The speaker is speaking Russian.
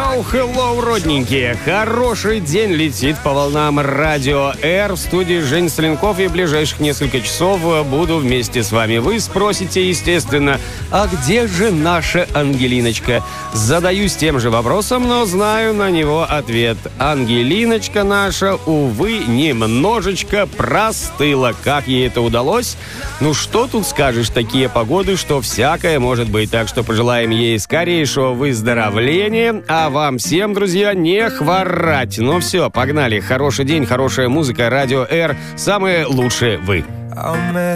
Hello, родненькие! Хороший день летит по волнам Радио Р. В студии Жень Соленков, и в ближайших несколько часов буду вместе с вами. Вы спросите, естественно, а где же наша Ангелиночка? Задаюсь тем же вопросом, но знаю на него ответ. Ангелиночка наша, увы, немножечко простыла. Как ей это удалось? Ну что тут скажешь, такие погоды, что всякое может быть. Так что пожелаем ей скорейшего выздоровления, а вам всем, друзья, не хворать. Ну все, погнали. Хороший день, хорошая музыка, Радио Р. Самые лучшие вы.